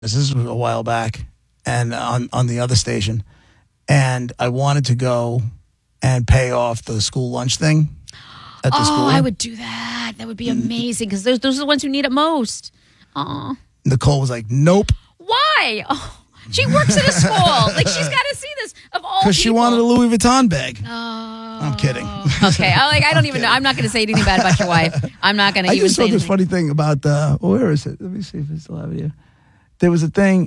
This was a while back, and on the other station, and I wanted to go and pay off the school lunch thing at the school. Oh, I would do that. That would be amazing because those are the ones who need it most. Oh, Nicole was like, "Nope," why? Oh, she works at a school. Like she's got to see this of all. because she wanted a Louis Vuitton bag. Oh, I'm kidding. Okay, I don't even know. I'm not going to say anything bad about your wife. I'm not going to I even just say saw this anything. funny thing about where is it? Let me see if it's still out here. There was a thing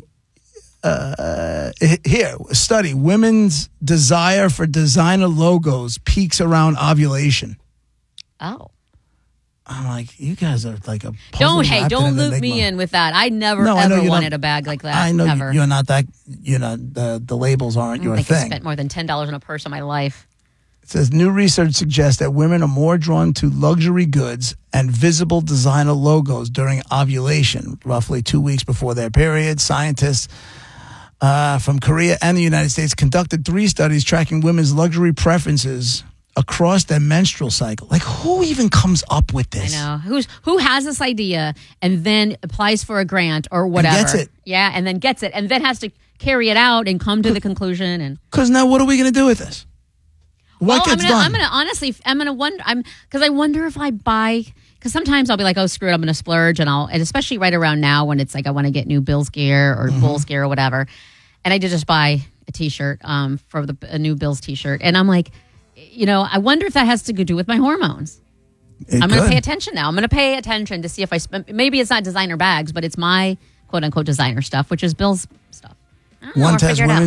here. A study: women's desire for designer logos peaks around ovulation. Oh. I'm like, you guys are like a puzzle Don't wrapped in an loop me enigma. in with that. I never No, I know ever you're wanted not- a bag like that. I know ever. you're not that. The labels aren't I your don't think I thing. spent more than $10 on a purse in my life. It says new research suggests that women are more drawn to luxury goods and visible designer logos during ovulation, roughly 2 weeks before their period. Scientists from Korea and the United States conducted 3 studies tracking women's luxury preferences across their menstrual cycle. Like, who even comes up with this? I know. Who has this idea and then applies for a grant or whatever. gets it. Yeah, and then gets it and then has to carry it out and come to the conclusion. And Because now what are we going to do with this? What gets done? I'm gonna wonder. Because I wonder if I buy. Because sometimes I'll be like, oh, screw it, I'm gonna splurge, and especially right around now when it's like I want to get new Bills gear or Bulls gear or whatever, and I did just buy a T-shirt for a new Bills T-shirt, and I'm like, I wonder if that has to do with my hormones. I'm going to pay attention now. I'm going to pay attention to see if I spend. Maybe it's not designer bags, but it's my quote unquote designer stuff, which is Bill's stuff. One test, women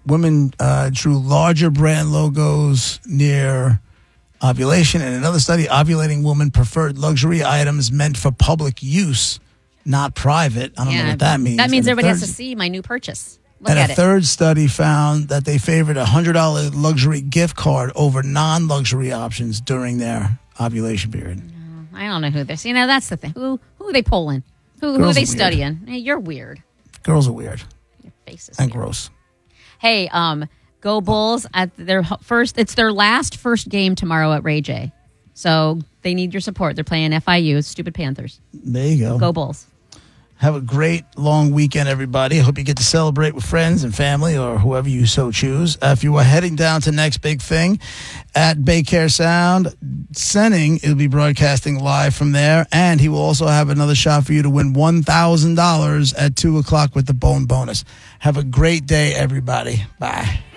drew larger brand logos near ovulation. In another study, ovulating women preferred luxury items meant for public use, not private. I don't know what that means. That means And everybody has to see my new purchase. Look And at a it. third study found that they favored a $100 luxury gift card over non-luxury options during their ovulation period. I don't know who this. That's the thing. Who are they polling? Who are Girls they are weird. studying? Hey, you're weird. Girls are weird Your face is and weird. gross. Hey, go Bulls at their first. It's their last first game tomorrow at Ray J. So they need your support. They're playing FIU, stupid Panthers. There you go. Go Bulls. Have a great long weekend, everybody. I hope you get to celebrate with friends and family or whoever you so choose. If you are heading down to Next Big Thing at Baycare Sound, Senning, it'll be broadcasting live from there. And he will also have another shot for you to win $1,000 at 2 o'clock with the Bone Bonus. Have a great day, everybody. Bye.